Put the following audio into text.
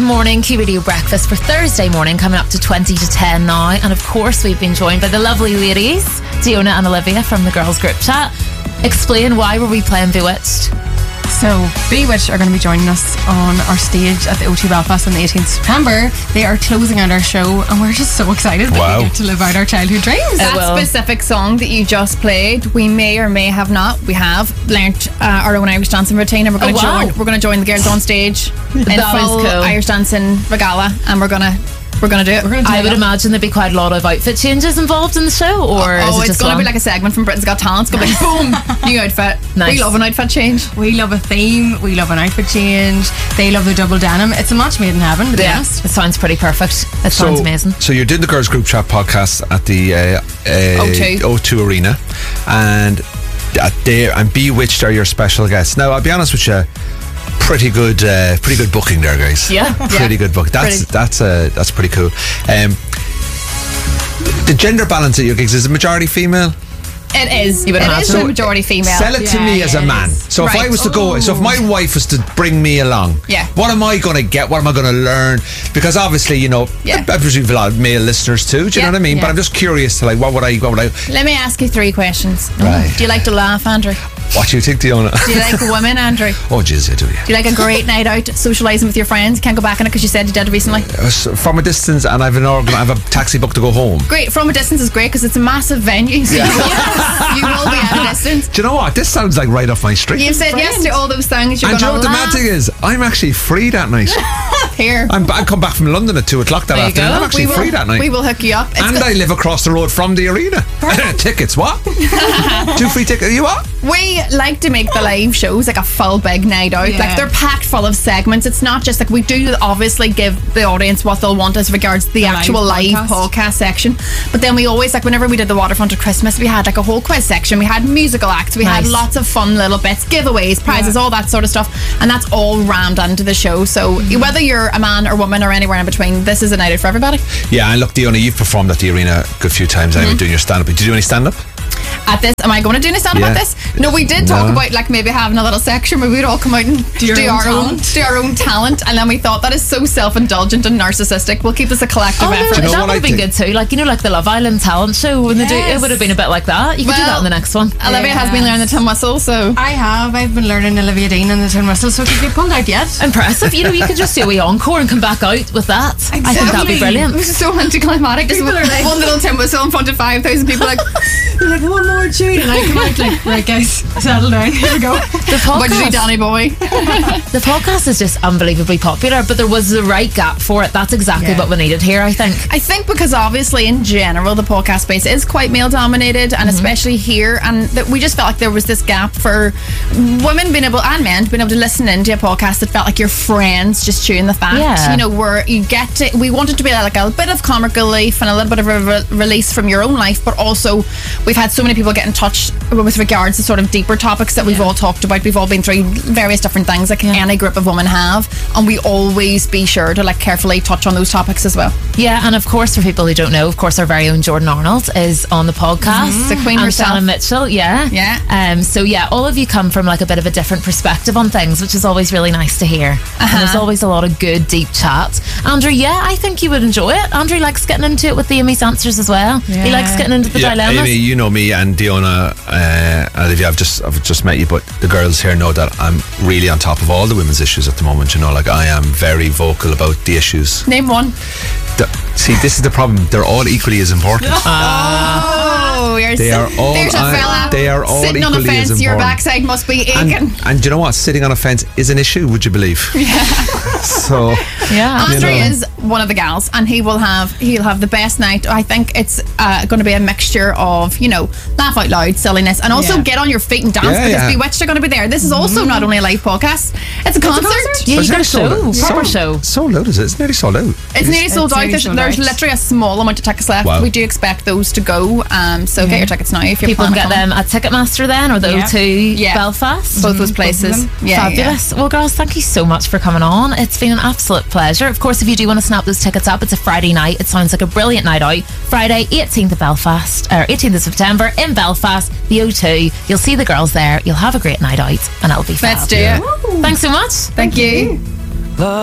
morning Q Radio breakfast for Thursday morning, coming up to 20 to 10 now. And of course, we've been joined by the lovely ladies, Diona and Olivia from the girls group chat. Explain, why were we playing Bewitched? So, Bewitched are going to be joining us on our stage at the O2 Belfast on the 18th of September. They are closing out our show, and we're just so excited that we get to live out our childhood dreams. That specific song that you just played, we may or may have not. We have learnt our own Irish dancing routine, and we're going to join. We're going to join the girls on stage in full Irish dancing regala, and we're going to do it. I would imagine there'd be quite a lot of outfit changes involved in the show, or it's going to be like a segment from Britain's Got Talent. It's going to be boom, new outfit. Nice. We love an outfit change. We love a theme. We love an outfit change. They love the double denim. It's a match made in heaven, to be honest. It sounds pretty perfect. It sounds amazing. So you're doing the girls group chat podcast at the O2 Arena, and Bewitched are your special guests. Now, I'll be honest with you. Pretty good booking there, guys. Yeah, pretty good book. That's pretty cool. The gender balance at your gigs, is it majority female? It is. It is a majority female. Sell it to me as a man. So if I was to go, so if my wife was to bring me along, what am I going to get? What am I going to learn? Because obviously, you know, I presume a lot of male listeners too. Do you know what I mean? But I'm just curious to what would I? Let me ask you 3 questions. Right. Do you like to laugh, Andrew? What do you think, Diona? Do you like women, Andrew? Oh, jeez, I do, yeah. Do you like a great night out, socialising with your friends? You can't go back on it because you said you did recently. From a distance, and I have a taxi booked to go home. Great. From a distance is great because it's a massive venue. So you will be at a distance. Do you know what? This sounds like right off my street. You've said yes to all those things. And do you know what the mad thing is? I'm actually free that night. Here. I come back from London at 2 o'clock that afternoon. I'm actually free that night. We will hook you up. I live across the road from the arena. Tickets, what? 2 free tickets. You what? We like to make the live shows like a full big night out. Like, they're packed full of segments. It's not just like, we do obviously give the audience what they'll want as regards the actual live podcast section. But then we always, like, whenever we did the Waterfront of Christmas, we had like a whole quiz section. We had musical acts. We had lots of fun little bits, giveaways, prizes, all that sort of stuff. And that's all rammed into the show. So whether you're a man or woman or anywhere in between, this is a night out for everybody. Yeah, and look, Diona, you've performed at the arena a good few times. I doing your stand-up. Did you do any stand-up? At this, am I going to do any stand-up at this? No, we did talk about like maybe having a little section where we'd all come out and do our own talent, and then we thought that is so self-indulgent and narcissistic. We'll keep this a collective effort. That would have been good too. Like, you know, like the Love Island talent show when they do it, would have been a bit like that. You could do that in the next one. Olivia has been learning the tin whistle, so I've been learning Olivia Dean and the tin whistle, so could you pulled out yet? Impressive. You know, you could just do a wee encore and come back out with that. Exactly. I think that'd be brilliant. It was so anticlimactic. Just one little tin whistle in front of 5,000 people, like like, one more tune, and I come out like, right guys, settle down, here we go. The podcast, Danny boy. The podcast is just unbelievably popular, but there was the right gap for it. That's exactly what we needed here, I think because obviously in general the podcast space is quite male dominated, and especially here, and that we just felt like there was this gap for women being able, and men being able to listen into a podcast that felt like your friends just chewing the fat. You know, where you get to, we wanted to be like a bit of comic relief and a little bit of a release from your own life, but also we've had so many people get in touch with regards to sort of deeper topics that we've all talked about. We've all been through various different things like any group of women have, and we always be sure to like carefully touch on those topics as well. Yeah, and of course, for people who don't know, of course our very own Jordan Arnold is on the podcast. The Queen herself. Shannon Mitchell, so all of you come from like a bit of a different perspective on things, which is always really nice to hear. And there's always a lot of good deep chat. Andrew, I think you would enjoy it. Andrew likes getting into it with the Amy's answers as well. He likes getting into the dilemmas. Amy, you know me, and Diona, Olivia, I've just met you, but the girls here know that I'm really on top of all the women's issues at the moment. You know, like, I am very vocal about the issues. Name one. See, this is the problem. They're all equally as important. There's a fella sitting on a fence. Your backside must be aching. And you know what? Sitting on a fence is an issue, would you believe? So Andrew is one of the gals, and he'll have the best night. I think it's going to be a mixture of, you know, laugh out loud, silliness, and also get on your feet and dance because Bewitched are going to be there. This is also not only a live podcast; it's a concert. Yeah, you got a show, proper show. Sold out, is it? It's nearly sold out. It's nearly sold out. There's literally a small amount of tickets left. Wow. We do expect those to go. So get your tickets now if you're people can get them at Ticketmaster then, or the O2 Belfast. Both those places. Fabulous. Well, girls, thank you so much for coming on. It's been an absolute pleasure. Of course, if you do want to snap those tickets up, it's a Friday night. It sounds like a brilliant night out. Friday, 18th of September in Belfast, the O2. You'll see the girls there. You'll have a great night out, and it'll be fab. Let's do it. Thanks so much. Thank you.